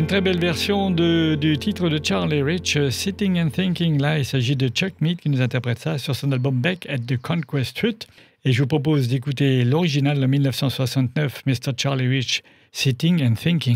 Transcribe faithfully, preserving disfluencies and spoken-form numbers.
Une très belle version de, du titre de Charlie Rich, uh, Sitting and Thinking. Là, il s'agit de Chuck Mead qui nous interprète ça sur son album Back at the Conquest Hut. Et je vous propose d'écouter l'original de mille neuf cent soixante-neuf, mister Charlie Rich, Sitting and Thinking.